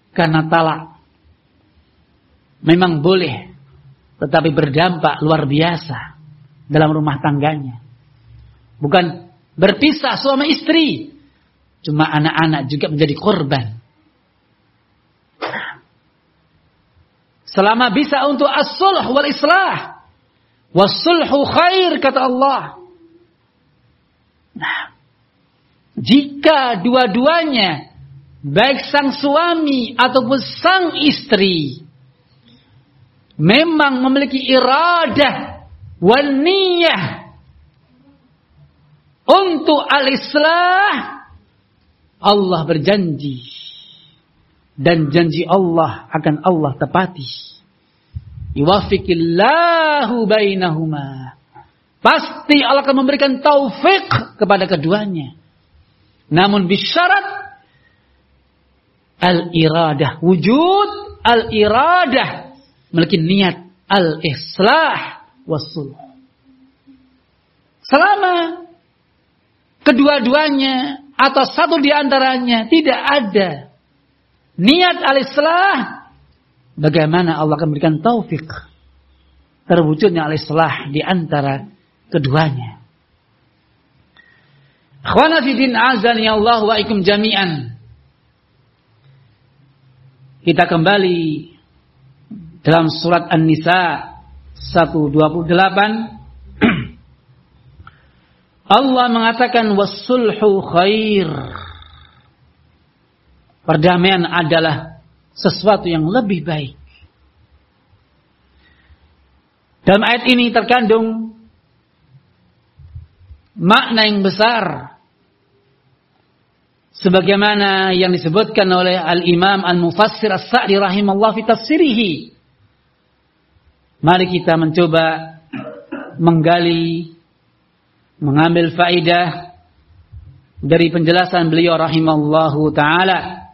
karena talak memang boleh, tetapi berdampak luar biasa dalam rumah tangganya. Bukan berpisah suami istri, cuma anak-anak juga menjadi korban. Selama bisa untuk as-sulh wal islah, was-sulhu khair, kata Allah. Nah, jika dua-duanya, baik sang suami ataupun sang istri, memang memiliki iradah wan niyah untuk al-islah, Allah berjanji, dan janji Allah akan Allah tepati. Yuwaffiqillahu bainahuma. Pasti Allah akan memberikan taufik kepada keduanya. Namun bisyarat al-iradah, wujud al-iradah, memiliki niat al-islah was-sulh. Selama kedua-duanya atau satu di antaranya tidak ada niat al-islah, bagaimana Allah akan memberikan taufik terwujudnya al-islah di antara keduanya. Akhwana fi din azani Allah wa ikum jami'an. Kita kembali dalam surat An-Nisa 128. Allah mengatakan was-sulhu khair. Perdamaian adalah sesuatu yang lebih baik. Dalam ayat ini terkandung makna yang besar, sebagaimana yang disebutkan oleh Al-Imam Al-Mufassir As-Sa'di rahimallahu fi tafsirihi. Mari kita mencoba menggali, mengambil faedah dari penjelasan beliau rahimallahu ta'ala.